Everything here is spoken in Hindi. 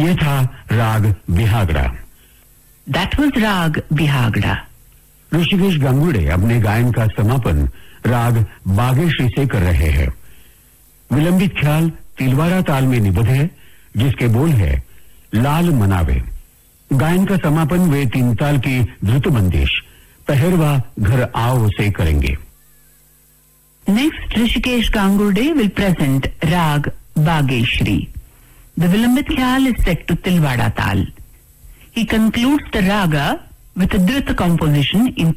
ये था राग बिहागड़ा। That was राग बिहागड़ा। ऋषिकेश गांगुड़े अपने गायन का समापन राग बागेश्री से कर रहे हैं। विलंबित ख्याल तिलवाड़ा ताल में निबद्ध है, जिसके बोल है लाल मनावे। गायन का समापन वे 3 ताल की द्रुत बंदिश पहरवा घर आओ से करेंगे। Next, Rishikesh Gangurde will present Rag Bageshri. The Vilambit Khyal is set to Tilwada Tal. He concludes the raga with a Drita composition in